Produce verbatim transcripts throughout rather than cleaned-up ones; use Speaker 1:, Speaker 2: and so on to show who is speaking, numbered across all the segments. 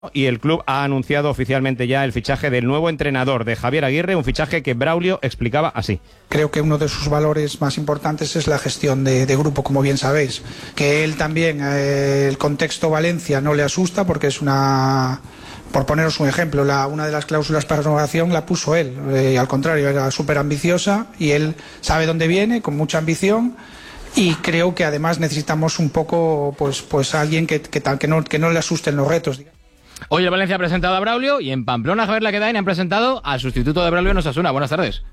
Speaker 1: Y el club ha anunciado oficialmente ya el fichaje del nuevo entrenador de Javier Aguirre, un fichaje que Braulio explicaba así.
Speaker 2: Creo que uno de sus valores más importantes es la gestión de, de grupo, como bien sabéis. Que él también, eh, el contexto Valencia no le asusta porque es una... Por poneros un ejemplo, la, una de las cláusulas para renovación la puso él. Eh, al contrario, era súper ambiciosa y él sabe dónde viene, con mucha ambición. Y creo que además necesitamos un poco, pues, pues alguien que, que, que, no, que no le asusten los retos, digamos.
Speaker 3: Hoy el Valencia ha presentado a Braulio y en Pamplona Javier Laquedain han presentado al sustituto de Braulio en Osasuna. Buenas tardes.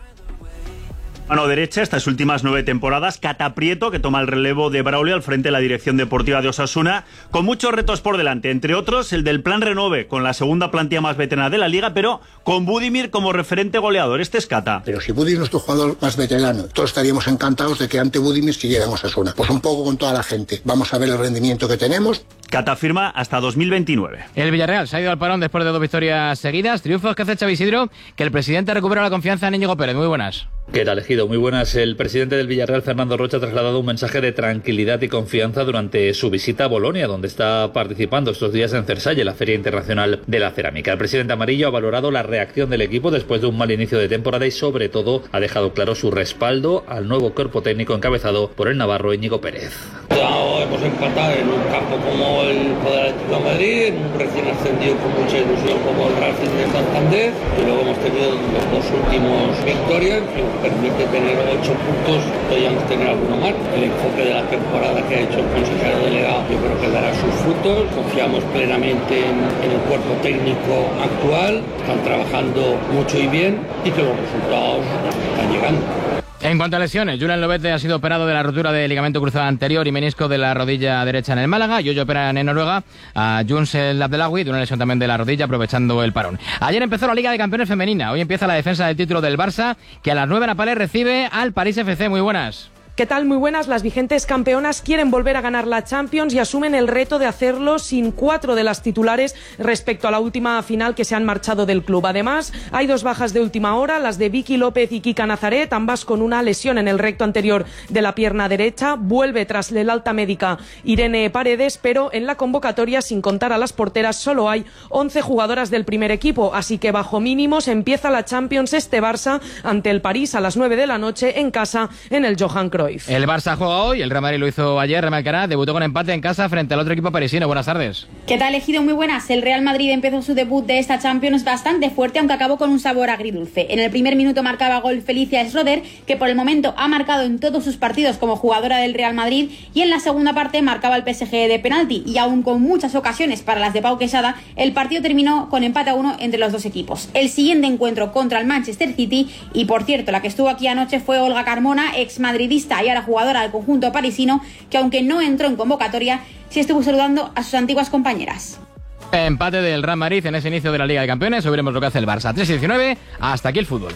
Speaker 4: Mano derecha, estas últimas nueve temporadas, Cata Prieto, que toma el relevo de Braulio al frente de la dirección deportiva de Osasuna, con muchos retos por delante, entre otros el del Plan Renove, con la segunda plantilla más veterana de la Liga, pero con Budimir como referente goleador. Este es Cata.
Speaker 5: Pero si Budimir es nuestro jugador más veterano, todos estaríamos encantados de que ante Budimir siguiera en Osasuna. Pues un poco con toda la gente. Vamos a ver el rendimiento que tenemos.
Speaker 4: Cata firma hasta dos mil veintinueve.
Speaker 3: El Villarreal se ha ido al parón después de dos victorias seguidas. Triunfos que hace Xavi Isidro, que el presidente recupera la confianza en Íñigo Pérez. Muy buenas.
Speaker 6: ¿Qué tal, elegido? Muy buenas. El presidente del Villarreal, Fernando Rocha, ha trasladado un mensaje de tranquilidad y confianza durante su visita a Bolonia, donde está participando estos días en Cersalle, la Feria Internacional de la Cerámica. El presidente amarillo ha valorado la reacción del equipo después de un mal inicio de temporada y, sobre todo, ha dejado claro su respaldo al nuevo cuerpo técnico encabezado por el navarro Íñigo Pérez.
Speaker 7: Ya hemos empatado en un campo como el Poder Atlético de Madrid, en un recién ascendido con mucha ilusión como el Racing de Santander, y luego hemos tenido los dos últimos victorias, que nos permite tener ocho puntos, podríamos tener alguno más. El enfoque de la temporada que ha hecho el consejero delegado yo creo que dará sus frutos. Confiamos plenamente en, en el cuerpo técnico actual, están trabajando mucho y bien y que los resultados están llegando.
Speaker 3: En cuanto a lesiones, Julián Lobete ha sido operado de la rotura del ligamento cruzado anterior y menisco de la rodilla derecha en el Málaga. Y hoy operan en Noruega a Juns El Abdelawi de una lesión también de la rodilla, aprovechando el parón. Ayer empezó la Liga de Campeones femenina. Hoy empieza la defensa del título del Barça, que a las nueve en Napalés recibe al París F C. Muy buenas.
Speaker 8: ¿Qué tal? Muy buenas. Las vigentes campeonas quieren volver a ganar la Champions y asumen el reto de hacerlo sin cuatro de las titulares respecto a la última final que se han marchado del club. Además, hay dos bajas de última hora, las de Vicky López y Kika Nazaret, ambas con una lesión en el recto anterior de la pierna derecha. Vuelve tras el alta médica Irene Paredes, pero en la convocatoria, sin contar a las porteras, solo hay once jugadoras del primer equipo, así que bajo mínimos empieza la Champions este Barça ante el París a las nueve de la noche en casa en el Johan Cruyff.
Speaker 3: El Barça juega hoy, el Real Madrid lo hizo ayer, Real Alcaraz debutó con empate en casa frente al otro equipo parisino. Buenas tardes.
Speaker 9: ¿Qué tal, elegido? Muy buenas. El Real Madrid empezó su debut de esta Champions bastante fuerte, aunque acabó con un sabor agridulce. En el primer minuto marcaba gol Felicia Schroeder, que por el momento ha marcado en todos sus partidos como jugadora del Real Madrid, y en la segunda parte marcaba el P S G de penalti, y aún con muchas ocasiones para las de Pau Quesada, el partido terminó con empate a uno entre los dos equipos. El siguiente encuentro contra el Manchester City, y por cierto, la que estuvo aquí anoche fue Olga Carmona, exmadridista y ahora jugadora del conjunto parisino, que aunque no entró en convocatoria, sí estuvo saludando a sus antiguas compañeras.
Speaker 3: Empate del Real Madrid en ese inicio de la Liga de Campeones. Hoy veremos lo que hace el Barça. tres y diecinueve, hasta aquí el fútbol.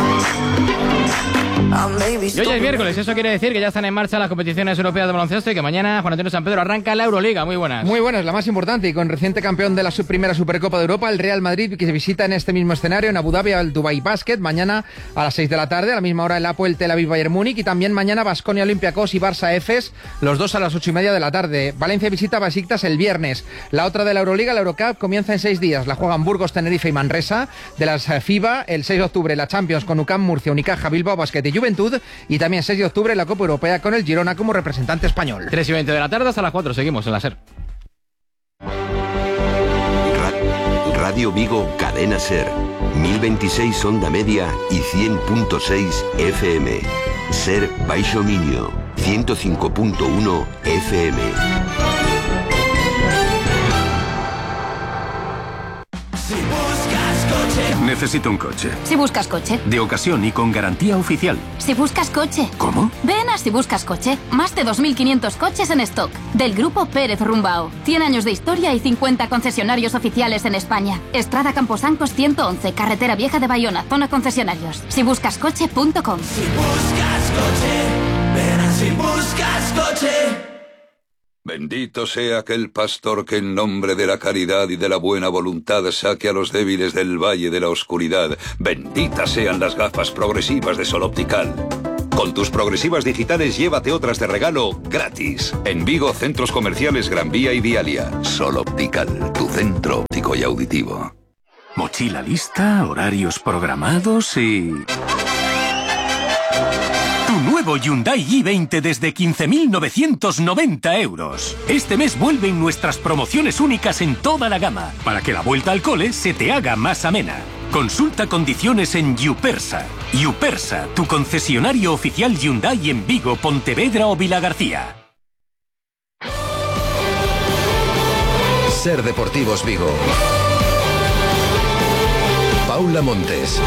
Speaker 3: Y hoy es miércoles, eso quiere decir que ya están en marcha las competiciones europeas de baloncesto y que mañana Juan Antonio San Pedro arranca la Euroliga. Muy buenas.
Speaker 10: Muy buenas, la más importante, y con reciente campeón de la sub primera Supercopa de Europa, el Real Madrid, que se visita en este mismo escenario en Abu Dhabi al Dubai Basket, mañana a las seis de la tarde, a la misma hora el Apoel Tel Aviv Bayern Múnich, y también mañana Baskonia Olympiacos y Barça Efes, los dos a las ocho y media de la tarde. Valencia visita Besiktas el viernes. La otra de la Euroliga, la Eurocup, comienza en seis días. La juegan Burgos, Tenerife y Manresa. De las FIBA, el seis de octubre la Champions con U C A M Murcia, Unicaja, Bilbao Basket y Juventud, y también seis de octubre la Copa Europea con el Girona como representante español.
Speaker 3: tres y veinte de la tarde hasta las cuatro, seguimos en la SER.
Speaker 11: Radio Vigo, Cadena SER, mil veintiséis onda media y cien punto seis F M. SER Baixo Minio, ciento cinco punto uno F M.
Speaker 12: Necesito un coche.
Speaker 13: Si buscas coche.
Speaker 12: De ocasión y con garantía oficial.
Speaker 13: Si buscas coche.
Speaker 12: ¿Cómo?
Speaker 13: Ven a Si Buscas Coche. Más de dos mil quinientos coches en stock. Del grupo Pérez Rumbao. cien años de historia y cincuenta concesionarios oficiales en España. Estrada Camposancos ciento once, Carretera Vieja de Bayona, zona concesionarios. si buscas coche punto com.
Speaker 14: Si buscas coche, ven a Si Buscas Coche.
Speaker 15: Bendito sea aquel pastor que en nombre de la caridad y de la buena voluntad saque a los débiles del valle de la oscuridad. Benditas sean las gafas progresivas de Sol Optical. Con tus progresivas digitales llévate otras de regalo gratis. En Vigo, centros comerciales Gran Vía y Vialia. Sol Optical, tu centro óptico y auditivo.
Speaker 12: Mochila lista, horarios programados y... Tu nuevo Hyundai i veinte desde quince mil novecientos noventa euros. Este mes vuelven nuestras promociones únicas en toda la gama, para que la vuelta al cole se te haga más amena. Consulta condiciones en Yupersa. Yupersa, tu concesionario oficial Hyundai en Vigo, Pontevedra o Vilagarcía.
Speaker 16: Ser Deportivos Vigo. Paula Montes.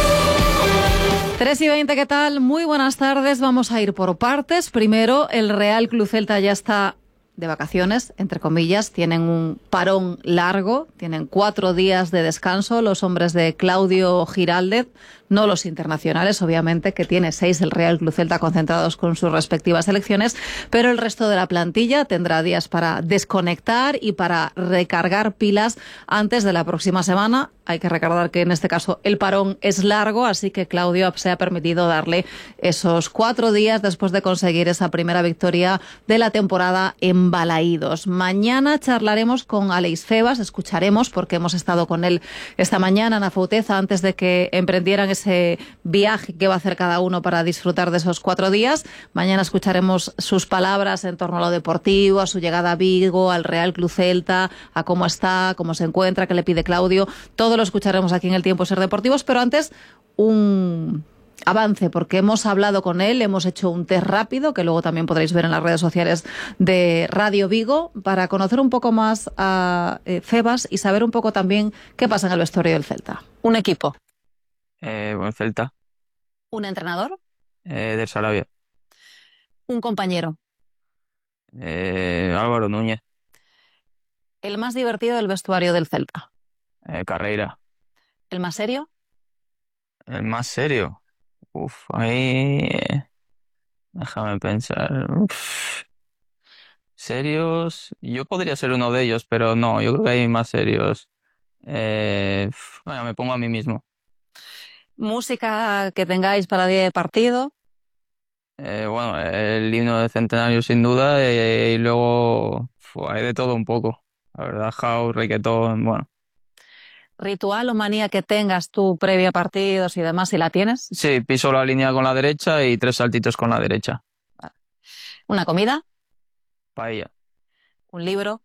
Speaker 17: tres y veinte, ¿qué tal? Muy buenas tardes. Vamos a ir por partes. Primero, el Real Club Celta ya está de vacaciones, entre comillas. Tienen un parón largo, tienen cuatro días de descanso los hombres de Claudio Giraldez, no los internacionales, obviamente, que tiene seis el Real Club Celta concentrados con sus respectivas selecciones, pero el resto de la plantilla tendrá días para desconectar y para recargar pilas antes de la próxima semana. Hay que recordar que en este caso el parón es largo, así que Claudio se ha permitido darle esos cuatro días después de conseguir esa primera victoria de la temporada en Balaídos. Mañana charlaremos con Aleix Febas, escucharemos, porque hemos estado con él esta mañana en Afouteza antes de que emprendieran ese viaje que va a hacer cada uno para disfrutar de esos cuatro días. Mañana escucharemos sus palabras en torno a lo deportivo, a su llegada a Vigo, al Real Club Celta, a cómo está, cómo se encuentra, qué le pide Claudio. Todo lo escucharemos aquí en el Tiempo Ser Deportivos, pero antes un avance, porque hemos hablado con él, hemos hecho un test rápido, que luego también podréis ver en las redes sociales de Radio Vigo, para conocer un poco más a eh, Febas y saber un poco también qué pasa en el vestuario del Celta. Un equipo.
Speaker 18: Eh, buen Celta.
Speaker 17: Un entrenador.
Speaker 18: Eh, del Sarabia.
Speaker 17: Un compañero.
Speaker 18: Eh, Álvaro Núñez.
Speaker 17: El más divertido del vestuario del Celta.
Speaker 18: Eh, Carreira.
Speaker 17: ¿El más serio?
Speaker 18: El más serio. Uf, ahí... Déjame pensar. Uf. Serios... Yo podría ser uno de ellos, pero no, yo creo que hay más serios. Eh... Bueno, me pongo a mí mismo.
Speaker 17: Música que tengáis para día de partido.
Speaker 18: Eh, bueno, el himno del centenario sin duda, eh, y luego uf, hay de todo un poco. La verdad, house, reggaetón, bueno.
Speaker 17: ¿Ritual o manía que tengas tú previa a partidos y demás, si la tienes?
Speaker 18: Sí, piso la línea con la derecha y tres saltitos con la derecha.
Speaker 17: ¿Una comida?
Speaker 18: Paella.
Speaker 17: ¿Un libro?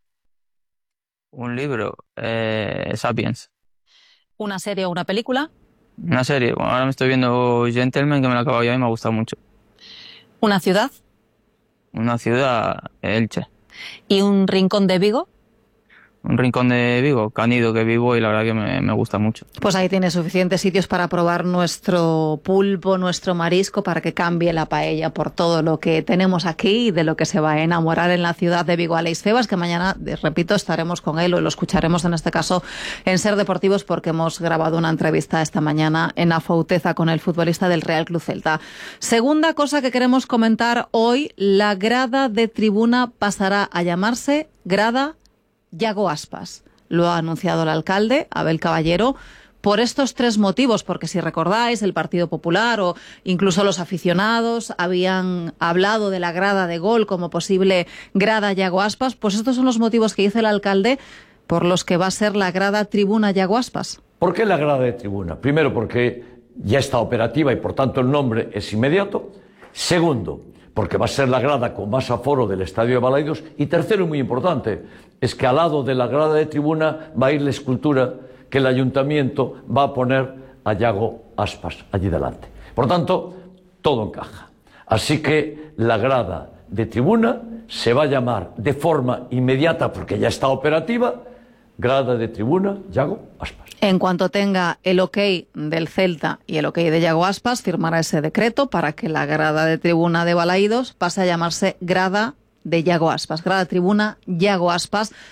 Speaker 18: Un libro, eh, Sapiens.
Speaker 17: ¿Una serie o una película?
Speaker 18: Una serie, bueno, ahora me estoy viendo Gentleman, que me la acabo ya y me ha gustado mucho.
Speaker 17: ¿Una ciudad?
Speaker 18: Una ciudad, Elche.
Speaker 17: ¿Y un rincón de Vigo?
Speaker 18: Un rincón de Vigo, Canido, que vivo y la verdad que me, me gusta mucho.
Speaker 17: Pues ahí tienes suficientes sitios para probar nuestro pulpo, nuestro marisco, para que cambie la paella por todo lo que tenemos aquí y de lo que se va a enamorar en la ciudad de Vigo. Aleix Febas, que mañana, repito, estaremos con él o lo escucharemos en este caso en Ser Deportivos, porque hemos grabado una entrevista esta mañana en Afouteza con el futbolista del Real Club Celta. Segunda cosa que queremos comentar hoy, la grada de tribuna pasará a llamarse grada Yago Aspas. Lo ha anunciado el alcalde, Abel Caballero, por estos tres motivos, porque si recordáis, el Partido Popular o incluso los aficionados habían hablado de la grada de Gol como posible grada Yago Aspas. Pues estos son los motivos que dice el alcalde por los que va a ser la grada tribuna Yago Aspas.
Speaker 19: ¿Por qué la grada de tribuna? Primero, porque ya está operativa y por tanto el nombre es inmediato. Segundo, porque va a ser la grada con más aforo del Estadio de Balaídos. Y tercero, y muy importante, es que al lado de la grada de tribuna va a ir la escultura que el ayuntamiento va a poner a Yago Aspas allí delante. Por tanto, todo encaja. Así que la grada de tribuna se va a llamar de forma inmediata, porque ya está operativa, grada de tribuna Yago Aspas.
Speaker 17: En cuanto tenga el ok del Celta y el ok de Yago Aspas, firmará ese decreto para que la grada de tribuna de Balaídos pase a llamarse grada de Yago Aspas. Grada tribuna Yago Aspas.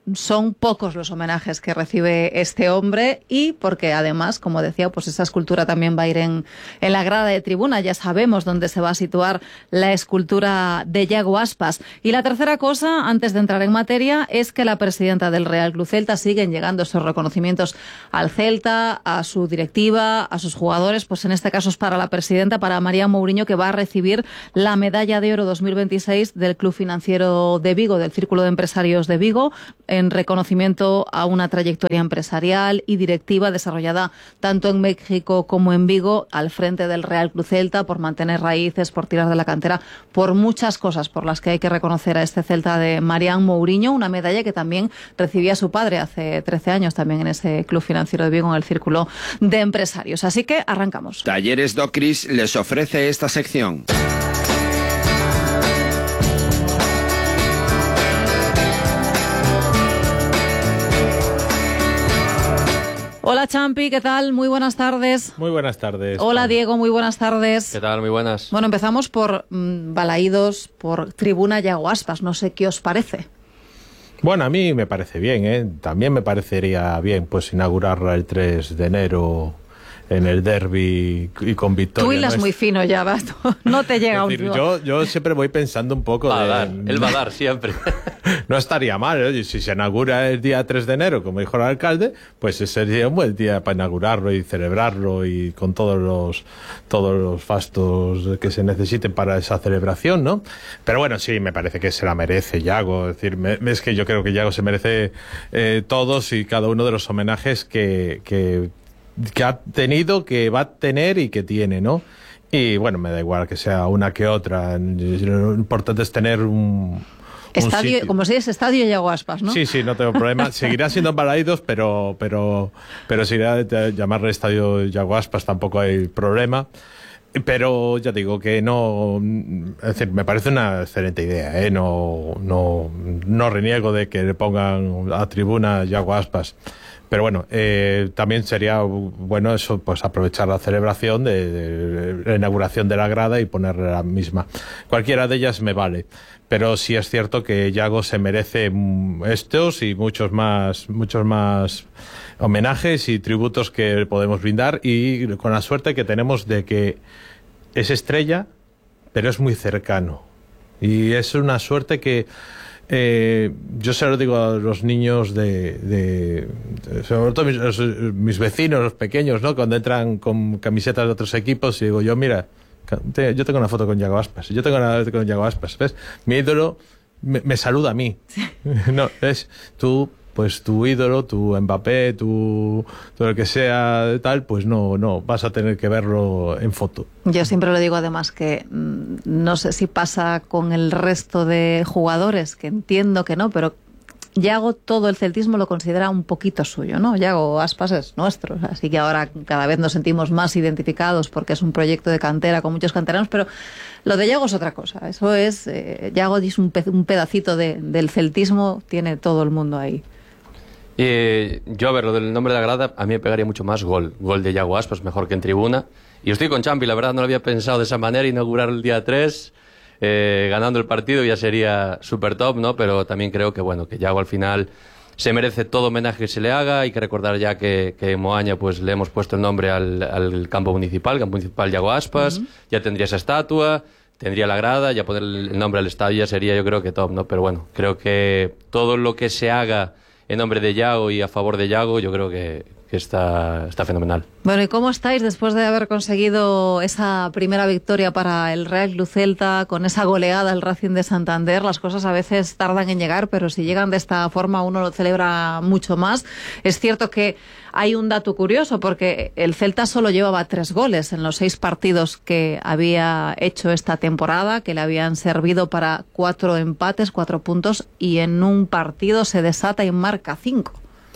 Speaker 17: son pocos los homenajes que recibe este hombre y porque además, como decía, pues esa escultura también va a ir en, en la grada de tribuna. Ya sabemos dónde se va a situar la escultura de Yago Aspas. Y la tercera cosa, antes de entrar en materia, es que la presidenta del Real Club Celta siguen llegando esos reconocimientos al Celta, a su directiva, a sus jugadores. Pues en este caso es para la presidenta, para Marián Mourinho, que va a recibir la medalla de oro dos mil veintiséis del Club Financiero de Vigo, del Círculo de Empresarios de Vigo, en reconocimiento a una trayectoria empresarial y directiva desarrollada tanto en México como en Vigo, al frente del Real Club Celta, por mantener raíces, por tirar de la cantera, por muchas cosas por las que hay que reconocer a este Celta de Marián Mourinho, una medalla que también recibía su padre hace trece años, también en ese Club Financiero de Vigo, en el Círculo de Empresarios. Así que arrancamos.
Speaker 20: Talleres Docris les ofrece esta sección.
Speaker 17: Hola Champi, ¿qué tal? Muy buenas tardes.
Speaker 21: Muy buenas tardes.
Speaker 17: Hola Diego, muy buenas tardes.
Speaker 21: ¿Qué tal? Muy buenas.
Speaker 17: Bueno, empezamos por mmm, Balaídos, por Tribuna Yago Aspas. No sé qué os parece.
Speaker 21: Bueno, a mí me parece bien, ¿eh? También me parecería bien pues inaugurarla el tres de enero en el derbi y con victoria.
Speaker 17: Tú hilas
Speaker 21: ¿no?
Speaker 17: muy fino ya, vas. No te llega
Speaker 21: es decir,
Speaker 17: un...
Speaker 21: yo, yo siempre voy pensando un poco
Speaker 22: va
Speaker 21: de...
Speaker 22: a dar, él va a dar siempre.
Speaker 21: No estaría mal, ¿eh? Si se inaugura el día tres de enero, como dijo el alcalde, pues ese sería un buen día para inaugurarlo y celebrarlo y con todos los todos los fastos que se necesiten para esa celebración, ¿no? Pero bueno, sí, me parece que se la merece Yago. Es decir, me, es que yo creo que Yago se merece eh, todos y cada uno de los homenajes que... que que ha tenido, que va a tener y que tiene, ¿no? Y bueno, me da igual que sea una que otra. Lo importante es tener un...
Speaker 17: Estadio, como si es Estadio Yago Aspas, ¿no?
Speaker 21: Sí, sí, no tengo problema. Seguirá siendo Balaídos, pero pero pero seguirá llamarle Estadio Yago Aspas, tampoco hay problema. Pero ya digo que no, es decir, me parece una excelente idea, ¿eh? No, no, no reniego de que le pongan a tribuna Yago Aspas. Pero bueno, eh, también sería bueno eso, pues aprovechar la celebración de, de la inauguración de la grada y ponerle la misma. Cualquiera de ellas me vale, pero sí es cierto que Yago se merece estos y muchos más, muchos más homenajes y tributos que podemos brindar, y con la suerte que tenemos de que es estrella, pero es muy cercano. Y es una suerte que Eh, yo se lo digo a los niños de, de, de sobre todo mis, mis vecinos, los pequeños, ¿no? Cuando entran con camisetas de otros equipos, y digo yo, mira, te, yo tengo una foto con Yago Aspas, yo tengo una foto con Yago Aspas, ¿ves? Mi ídolo me, me saluda a mí. Sí. No, ¿ves? Tú, pues tu ídolo, tu Mbappé, tu, tu lo que sea tal, pues no, no, vas a tener que verlo en foto.
Speaker 17: Yo siempre lo digo además que mmm, no sé si pasa con el resto de jugadores, que entiendo que no, pero Yago todo el celtismo lo considera un poquito suyo, ¿no? Yago Aspas es nuestro, así que ahora cada vez nos sentimos más identificados porque es un proyecto de cantera con muchos canteranos, pero lo de Yago es otra cosa. Eso es, eh, Yago es un, pe un pedacito de, del celtismo, tiene todo el mundo ahí.
Speaker 22: Eh, yo, a ver, lo del nombre de la grada, a mí me pegaría mucho más gol. Gol de Yago Aspas, mejor que en tribuna. Y estoy con Champi, la verdad no lo había pensado de esa manera, inaugurar el día tres, eh, ganando el partido ya sería súper top, ¿no? Pero también creo que, bueno, que Yago al final se merece todo homenaje que se le haga. Hay que recordar ya que, que en Moaña pues le hemos puesto el nombre al, al campo municipal, campo municipal Yago Aspas, uh-huh. Ya tendría esa estatua, tendría la grada, ya poner el nombre al estadio ya sería, yo creo que top, ¿no? Pero bueno, creo que todo lo que se haga en nombre de Yago y a favor de Yago, yo creo que, que está, está fenomenal.
Speaker 17: Bueno, ¿y cómo estáis después de haber conseguido esa primera victoria para el Real Club Celta, con esa goleada al Racing de Santander? Las cosas a veces tardan en llegar, pero si llegan de esta forma uno lo celebra mucho más. Es cierto que hay un dato curioso, porque el Celta solo llevaba tres goles en los seis partidos que había hecho esta temporada, que le habían servido para cuatro empates, cuatro puntos, y en un partido se desata y marca cinco.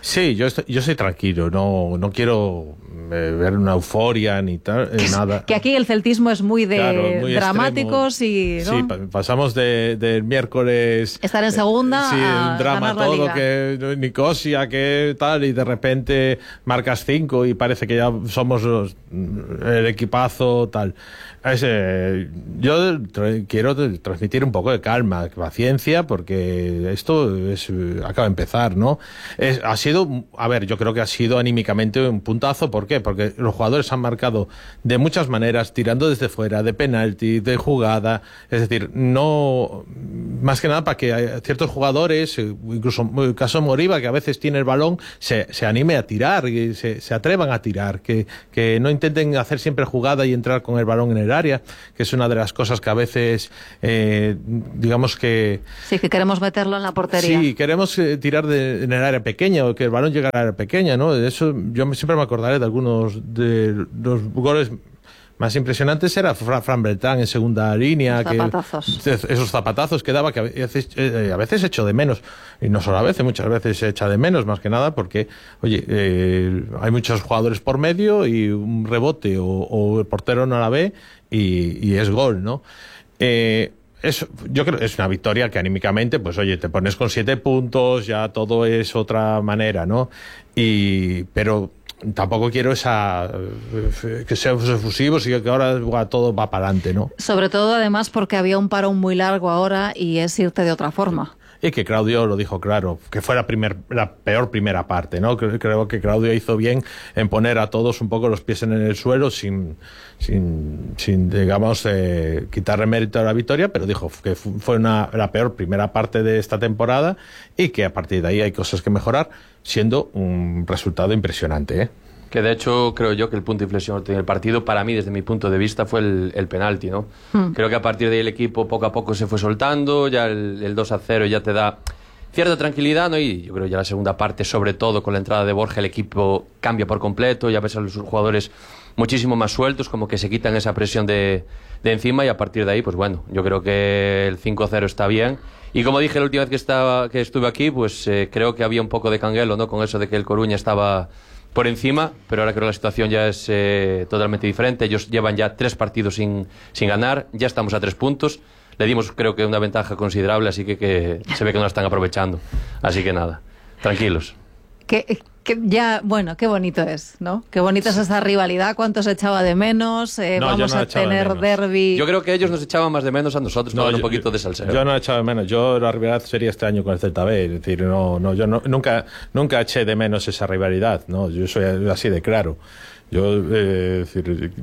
Speaker 21: Sí, yo estoy, yo soy tranquilo, no, no quiero eh, ver una euforia ni tal, eh, nada.
Speaker 17: Que aquí el celtismo es muy de
Speaker 21: Claro, muy
Speaker 17: dramáticos
Speaker 21: extremo.
Speaker 17: y... ¿no?
Speaker 21: Sí, pa- pasamos de, del miércoles...
Speaker 17: Estar en segunda
Speaker 21: Sí,
Speaker 17: a
Speaker 21: un drama
Speaker 17: ganar la
Speaker 21: todo,
Speaker 17: Liga.
Speaker 21: que Nicosia, que tal, y de repente marcas cinco y parece que ya somos los- el equipazo, tal. Ese, yo tra- quiero tra- transmitir un poco de calma, paciencia, porque esto es, acaba de empezar, ¿no? Es, ha sido, a ver, yo creo que ha sido anímicamente un puntazo. ¿Por qué? Porque los jugadores han marcado de muchas maneras, tirando desde fuera, de penalti, de jugada. Es decir, no, más que nada para que ciertos jugadores, incluso en el caso de Moriba, que a veces tiene el balón, se, se anime a tirar, y se, se atrevan a tirar, que, que no intenten hacer siempre jugada y entrar con el balón en el área, que es una de las cosas que a veces, eh, digamos que...
Speaker 17: Sí, que queremos meterlo en la portería.
Speaker 21: Sí, queremos eh, tirar de, en el área pequeña, o que el balón llegue al área pequeña, ¿no? De eso yo me- siempre me acordaré de algunos de los goles más impresionantes. Era Fra- Fran Beltrán en segunda línea.
Speaker 17: Los zapatazos.
Speaker 21: Que, esos zapatazos que daba, que a veces, eh, a veces echo de menos. Y no solo a veces, muchas veces se echa de menos, más que nada, porque, oye, eh, hay muchos jugadores por medio y un rebote o, o el portero no la ve y, y es gol, ¿no? Eh, Es, yo creo que es una victoria que anímicamente, pues oye, te pones con siete puntos, ya todo es otra manera, ¿no? Y, pero tampoco quiero esa eh, que seamos efusivos y que ahora buah, todo va para adelante, ¿no?
Speaker 17: Sobre todo, además, porque había un parón muy largo ahora y es irte de otra forma.
Speaker 21: Y que Claudio lo dijo claro, que fue la, primer, la peor primera parte, ¿no? Creo, creo que Claudio hizo bien en poner a todos un poco los pies en el suelo sin, sin, sin digamos, eh, quitarle mérito a la victoria, pero dijo que fu- fue una, la peor primera parte de esta temporada y que a partir de ahí hay cosas que mejorar, siendo un resultado impresionante, ¿eh?
Speaker 22: Que de hecho creo yo que el punto de inflexión en el partido, para mí desde mi punto de vista, fue el, el penalti, ¿no?
Speaker 17: Hmm.
Speaker 22: Creo que a partir de ahí el equipo poco a poco se fue soltando, ya el, el dos a cero ya te da cierta tranquilidad, ¿no? Y yo creo ya la segunda parte, sobre todo con la entrada de Borja, el equipo cambia por completo, ya ves a los jugadores muchísimo más sueltos, como que se quitan esa presión de, de encima, y a partir de ahí, pues bueno, yo creo que el cinco a cero está bien. Y como dije la última vez que, estaba, que estuve aquí, pues eh, creo que había un poco de canguelo, ¿no? Con eso de que el Coruña estaba por encima, pero ahora creo que la situación ya es eh, totalmente diferente. Ellos llevan ya tres partidos sin, sin ganar, ya estamos a tres puntos. Le dimos, creo que, una ventaja considerable, así que, que se ve que no la están aprovechando. Así que nada, tranquilos.
Speaker 17: Que, que ya, bueno, qué bonito es, ¿no? Qué bonita es esa rivalidad, cuánto se echaba de menos, eh,
Speaker 21: No, yo
Speaker 17: vamos
Speaker 21: no la
Speaker 17: a
Speaker 21: echaba de
Speaker 17: tener
Speaker 21: menos.
Speaker 17: derbi.
Speaker 22: Yo creo que ellos nos echaban más de menos a nosotros, no,
Speaker 21: yo-
Speaker 22: un poquito de salseo.
Speaker 21: Yo no he echado de menos. Yo la rivalidad sería este año con el Celta B. Es decir, no, no, yo no, nunca, nunca eché de menos esa rivalidad. No, yo soy así de claro. Yo, eh, es decir,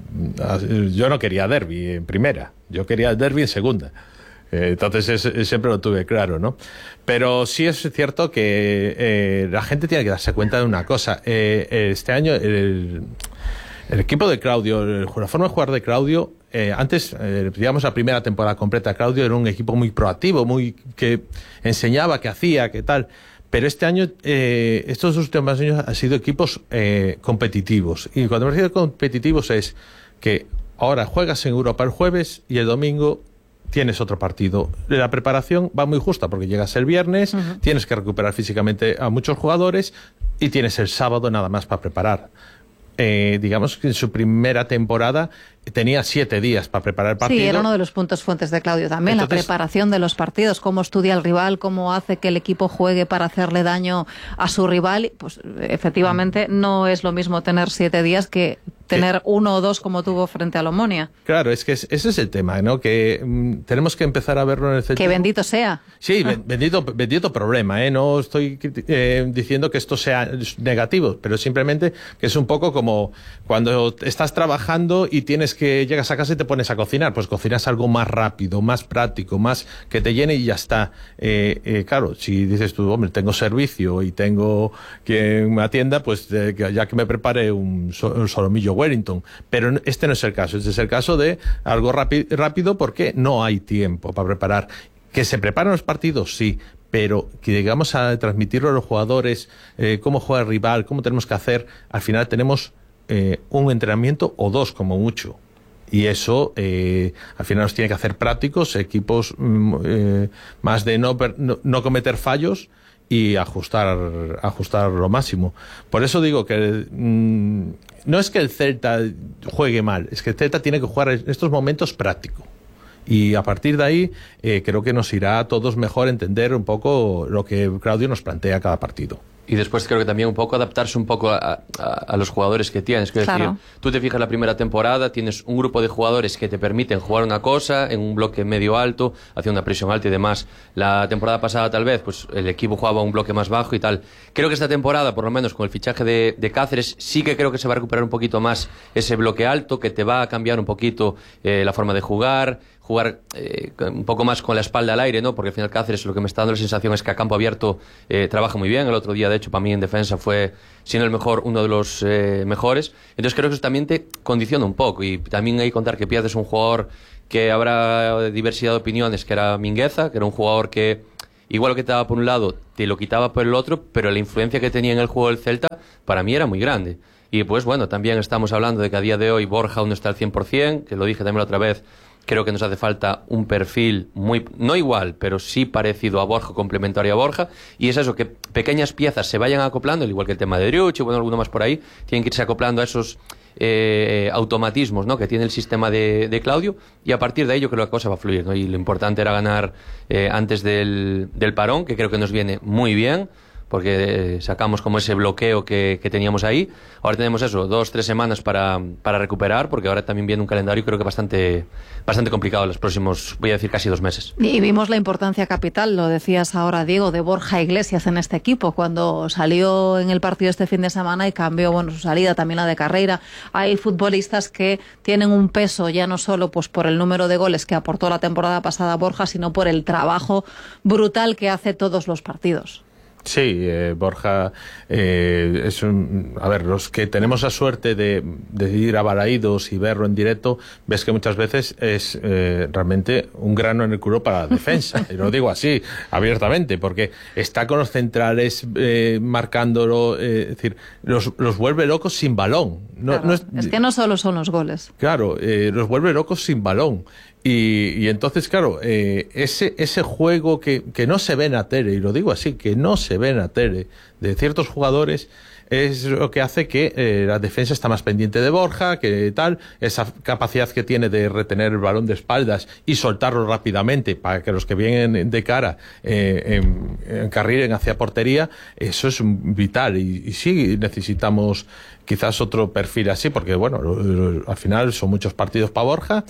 Speaker 21: yo no quería derbi en primera. Yo quería derbi en segunda. Eh, Entonces es- es- siempre lo tuve claro, ¿no? Pero sí es cierto que eh, la gente tiene que darse cuenta de una cosa. Eh, este año el, el equipo de Claudio, el- la forma de jugar de Claudio, eh, antes, eh, digamos, la primera temporada completa de Claudio era un equipo muy proactivo, muy que enseñaba, que hacía, que tal. Pero este año, eh, estos últimos años han sido equipos eh, competitivos. Y cuando me refiero a competitivos es que ahora juegas en Europa el jueves y el domingo tienes otro partido. La preparación va muy justa porque llegas el viernes, uh-huh. tienes que recuperar físicamente a muchos jugadores y tienes el sábado nada más para preparar. Eh, digamos que en su primera temporada tenía siete días para preparar el partido.
Speaker 17: Sí, era uno de los puntos fuertes de Claudio también,
Speaker 21: Entonces,
Speaker 17: la preparación de los partidos, cómo estudia el rival, cómo hace que el equipo juegue para hacerle daño a su rival. Pues efectivamente no es lo mismo tener siete días que tener uno o dos como tuvo frente a la Omonia.
Speaker 21: Claro, es que es, ese es el tema, ¿no? Que mm, tenemos que empezar a verlo en el centro.
Speaker 17: Que bendito sea.
Speaker 21: Sí, ah. bendito, bendito problema, ¿eh? No estoy eh, diciendo que esto sea negativo, pero simplemente que es un poco como cuando estás trabajando y tienes que llegas a casa y te pones a cocinar, pues cocinas algo más rápido, más práctico, más que te llene y ya está. Eh, eh, claro, si dices tú, hombre, tengo servicio y tengo quien me atienda, pues eh, ya que me prepare un, so, un solomillo Wellington, pero este no es el caso, este es el caso de algo rápido, rápido porque no hay tiempo para preparar. ¿Que se preparan los partidos? Sí, pero que llegamos a transmitirlo a los jugadores, eh, cómo juega el rival, cómo tenemos que hacer, al final tenemos eh, un entrenamiento o dos como mucho. Y eso eh, al final nos tiene que hacer prácticos, equipos mm, eh, más de no, no, no cometer fallos y ajustar, ajustar lo máximo. Por eso digo que mmm, no es que el Celta juegue mal, es que el Celta tiene que jugar en estos momentos práctico. Y a partir de ahí eh, creo que nos irá a todos mejor entender un poco lo que Claudio nos plantea cada partido.
Speaker 22: Y después creo que también un poco adaptarse un poco a, a, a los jugadores que tienes. Es claro. decir, tú te fijas la primera temporada, tienes un grupo de jugadores que te permiten jugar una cosa en un bloque medio alto, haciendo una presión alta y demás. La temporada pasada tal vez, pues el equipo jugaba un bloque más bajo y tal. Creo que esta temporada, por lo menos con el fichaje de, de Cáceres, sí que creo que se va a recuperar un poquito más ese bloque alto, que te va a cambiar un poquito eh, la forma de jugar, jugar eh, un poco más con la espalda al aire, ¿no? Porque al final Cáceres, lo que me está dando la sensación es que a campo abierto eh, trabaja muy bien. El otro día, de hecho, para mí en defensa fue, si no el mejor, uno de los eh, mejores. Entonces creo que eso también te condiciona un poco. Y también hay que contar que pierdes un jugador que habrá diversidad de opiniones, que era Mingueza, que era un jugador que igual lo que te daba por un lado, te lo quitaba por el otro, pero la influencia que tenía en el juego del Celta para mí era muy grande. Y pues bueno, también estamos hablando de que a día de hoy Borja aún no está al cien por cien, que lo dije también la otra vez. Creo que nos hace falta un perfil muy, no igual, pero sí parecido a Borja, complementario a Borja, y es eso, que pequeñas piezas se vayan acoplando, al igual que el tema de Driuch y bueno, alguno más por ahí, tienen que irse acoplando a esos eh, automatismos, ¿no?, que tiene el sistema de, de Claudio, y a partir de ahí yo creo que la cosa va a fluir, ¿no? Y lo importante era ganar eh, antes del, del parón, que creo que nos viene muy bien, porque sacamos como ese bloqueo que, que teníamos ahí. Ahora tenemos eso, dos, tres semanas para, para recuperar, porque ahora también viene un calendario creo que bastante, bastante complicado los próximos, voy a decir, casi dos meses.
Speaker 17: Y vimos la importancia capital, lo decías ahora, Diego, de Borja Iglesias en este equipo, cuando salió en el partido este fin de semana y cambió, bueno, su salida, también la de Carreira. Hay futbolistas que tienen un peso ya no solo pues por el número de goles que aportó la temporada pasada Borja, sino por el trabajo brutal que hace todos los partidos.
Speaker 21: Sí, eh, Borja eh, es un, a ver, los que tenemos la suerte de, de ir a Balaídos y verlo en directo, ves que muchas veces es eh, realmente un grano en el culo para la defensa, y lo digo así, abiertamente, porque está con los centrales eh, marcándolo, eh, es decir, los, los vuelve locos sin balón. No,
Speaker 17: claro,
Speaker 21: no es,
Speaker 17: es que no solo son los goles.
Speaker 21: Claro, eh, los vuelve locos sin balón. Y, y entonces, claro, eh, ese, ese juego que, que no se ve en la tele, y lo digo así, que no se ve en la tele, de ciertos jugadores, es lo que hace que eh, la defensa está más pendiente de Borja, que tal, esa capacidad que tiene de retener el balón de espaldas y soltarlo rápidamente para que los que vienen de cara eh, encarrilen hacia portería, eso es vital. Y, y sí necesitamos quizás otro perfil así, porque bueno, lo, lo, al final son muchos partidos para Borja,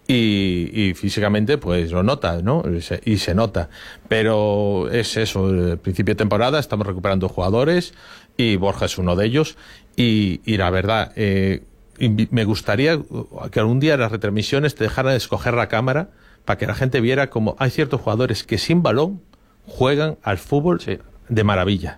Speaker 21: y, y físicamente pues lo nota, ¿no? Se, y se nota. Pero es eso, el principio de temporada estamos recuperando jugadores y Borja es uno de ellos, y, y la verdad, eh, me gustaría que algún día las retransmisiones te dejaran escoger la cámara para que la gente viera cómo hay ciertos jugadores que sin balón juegan al fútbol sí. de maravilla.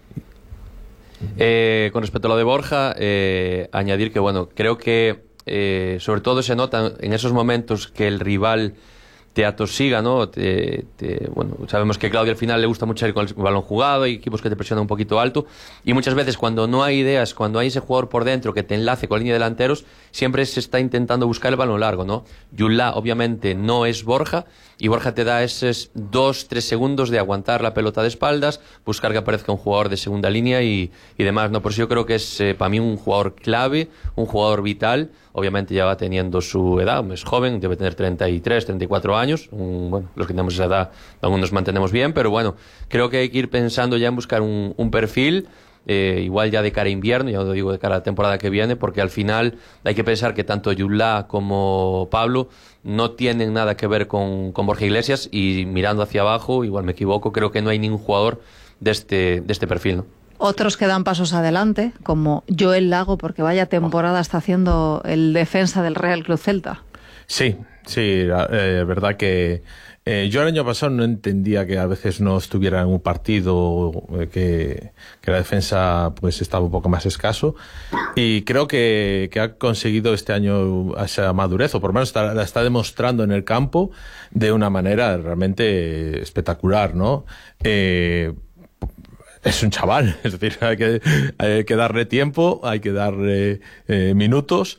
Speaker 22: Eh, con respecto a lo de Borja, eh, añadir que bueno, creo que eh, sobre todo se nota en esos momentos que el rival te atosiga, ¿no? Te, te, bueno, sabemos que a Claudio al final le gusta mucho ir con el balón jugado, hay equipos que te presionan un poquito alto, y muchas veces cuando no hay ideas, cuando hay ese jugador por dentro que te enlace con la línea de delanteros, siempre se está intentando buscar el balón largo, ¿no? Yulá obviamente no es Borja, y Borja te da esos dos, tres segundos de aguantar la pelota de espaldas, buscar que aparezca un jugador de segunda línea y, y demás, ¿no? Por eso yo creo que es eh, para mí un jugador clave, un jugador vital. Obviamente ya va teniendo su edad, es joven, debe tener treinta y tres, treinta y cuatro años, um, bueno, los que tenemos esa edad aún nos mantenemos bien, pero bueno, creo que hay que ir pensando ya en buscar un, un perfil, eh, igual ya de cara a invierno, ya lo digo de cara a la temporada que viene, porque al final hay que pensar que tanto Yulá como Pablo no tienen nada que ver con, con Borja Iglesias, y mirando hacia abajo, igual me equivoco, creo que no hay ningún jugador de este, de este perfil, ¿no?
Speaker 17: Otros que dan pasos adelante, como Joel Lago, porque vaya temporada está haciendo el defensa del Real Club Celta.
Speaker 21: Sí, sí, es eh, verdad que eh, yo el año pasado no entendía que a veces no estuviera en un partido, eh, que, que la defensa pues estaba un poco más escaso, y creo que, que ha conseguido este año esa madurez, o por lo menos está, la está demostrando en el campo de una manera realmente espectacular, ¿no? Eh, Es un chaval, es decir, hay que, hay que darle tiempo, hay que darle eh, minutos,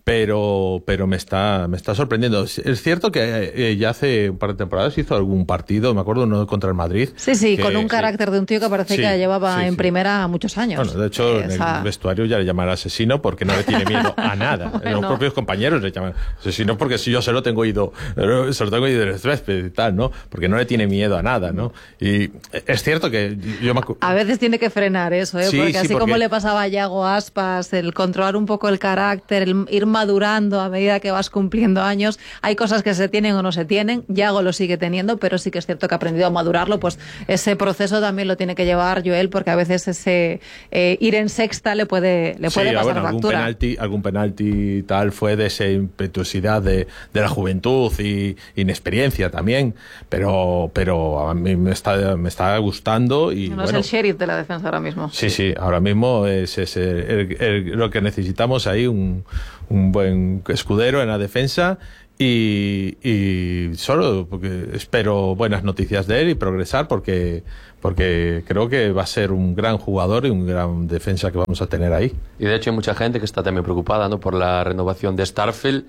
Speaker 21: pero pero me está me está sorprendiendo. Es cierto que eh, ya hace un par de temporadas hizo algún partido, me acuerdo uno contra el Madrid.
Speaker 17: Sí, sí,
Speaker 21: que,
Speaker 17: con un
Speaker 21: sí.
Speaker 17: carácter de un tío que parece
Speaker 21: Sí,
Speaker 17: que llevaba
Speaker 21: sí,
Speaker 17: en
Speaker 21: sí.
Speaker 17: primera muchos años.
Speaker 21: Bueno, de hecho,
Speaker 17: Eh,
Speaker 21: en
Speaker 17: esa...
Speaker 21: el vestuario ya le llaman asesino porque no le tiene miedo a nada.
Speaker 17: Bueno.
Speaker 21: Los propios compañeros le llaman asesino porque si yo se lo tengo ido, se lo tengo ido del césped y tal, ¿no? Porque no le tiene miedo a nada, ¿no? Y es cierto que yo me acu-
Speaker 17: A veces tiene que frenar eso, ¿eh?
Speaker 21: Sí,
Speaker 17: porque
Speaker 21: sí,
Speaker 17: así
Speaker 21: porque-
Speaker 17: como le pasaba a Yago Aspas, el controlar un poco el carácter, el ir madurando a medida que vas cumpliendo años, hay cosas que se tienen o no se tienen. Yago lo sigue teniendo, pero sí que es cierto que ha aprendido a madurarlo. Pues ese proceso también lo tiene que llevar Joel, porque a veces ese eh, ir en sexta le puede, le puede
Speaker 21: sí,
Speaker 17: pasar
Speaker 21: bueno, algún
Speaker 17: factura.
Speaker 21: penalti, algún penalti tal fue de esa impetuosidad de, de la juventud y inexperiencia también, pero pero a mí me está me está gustando y
Speaker 17: No
Speaker 21: bueno,
Speaker 17: es el sheriff de la defensa ahora mismo.
Speaker 21: sí, sí, ahora mismo es, es el- el- lo que necesitamos ahí, un, un buen escudero en la defensa y, y solo porque espero buenas noticias de él y progresar porque porque creo que va a ser un gran jugador y un gran defensa que vamos a tener ahí.
Speaker 22: Y de hecho hay mucha gente que está también preocupada, ¿no?, por la renovación de Starfield.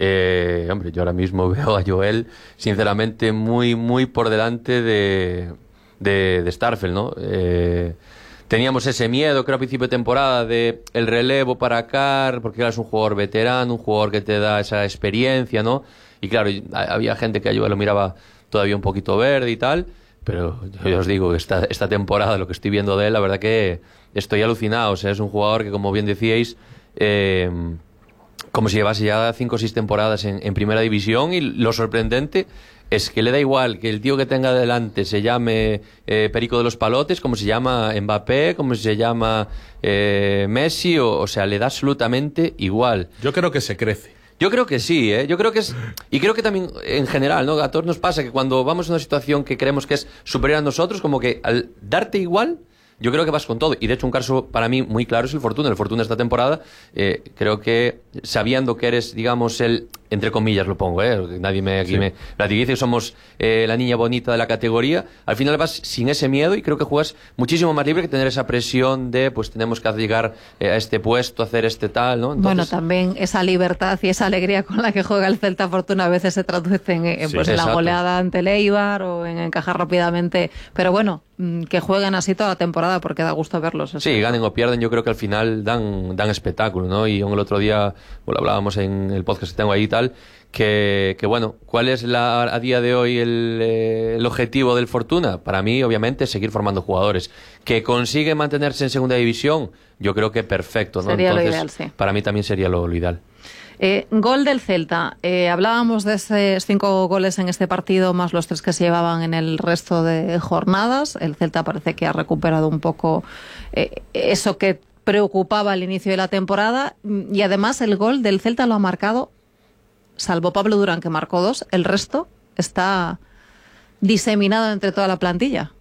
Speaker 22: Eh, hombre, yo ahora mismo veo a Joel sinceramente muy muy por delante de, de, de Starfield, ¿no? Eh, teníamos ese miedo, creo, a principio de temporada de el relevo para Carr, porque eras un jugador veterano, un jugador que te da esa experiencia, ¿no? Y claro, había gente que a Joel lo miraba todavía un poquito verde y tal, pero yo os digo, esta, esta temporada, lo que estoy viendo de él, la verdad que estoy alucinado. O sea, es un jugador que, como bien decíais, eh, como si llevase ya cinco o seis temporadas en, en primera división, y lo sorprendente es que le da igual que el tío que tenga delante se llame eh, Perico de los Palotes, como se llama Mbappé, como se llama eh, Messi, o, o sea, le da absolutamente igual.
Speaker 21: Yo creo que se crece.
Speaker 22: Yo creo que sí, ¿eh? Yo creo que es... Y creo que también, en general, ¿no? A todos nos pasa que cuando vamos a una situación que creemos que es superior a nosotros, como que al darte igual, yo creo que vas con todo. Y de hecho, un caso para mí muy claro es el Fortuna. El Fortuna esta temporada, eh, creo que sabiendo que eres, digamos, el... Entre comillas lo pongo, ¿eh? Nadie me, aquí
Speaker 21: Sí.
Speaker 22: me relativiza, somos eh, la niña bonita de la categoría. Al final vas sin ese miedo y creo que juegas muchísimo más libre que tener esa presión de, pues tenemos que llegar eh, a este puesto, hacer este tal, ¿no? Entonces,
Speaker 17: Bueno, también esa libertad y esa alegría con la que juega el Celta Fortuna a veces se traduce en, en,
Speaker 22: Sí,
Speaker 17: pues, en la
Speaker 22: exacto.
Speaker 17: goleada ante el Eibar o en encajar rápidamente. Pero bueno, mm, que jueguen así toda la temporada porque da gusto verlos. eso.
Speaker 22: Sí, ganen o pierden, yo creo que al final dan, dan espectáculo, ¿no? Y el otro día, bueno, hablábamos en el podcast que tengo ahí y tal, que, que bueno, ¿cuál es la, a día de hoy el, eh, el objetivo del Fortuna? Para mí, obviamente, es seguir formando jugadores. ¿Que consigue mantenerse en segunda división? Yo creo que perfecto, ¿no?
Speaker 17: Sería lo
Speaker 22: Entonces,
Speaker 17: ideal, sí.
Speaker 22: para mí también sería lo, lo ideal.
Speaker 17: Eh, gol del Celta. Eh, hablábamos de esos cinco goles en este partido, más los tres que se llevaban en el resto de jornadas. El Celta parece que ha recuperado un poco eh, eso que preocupaba al inicio de la temporada. Y además el gol del Celta lo ha marcado, salvo Pablo Durán, que marcó dos, el resto está diseminado entre toda la plantilla.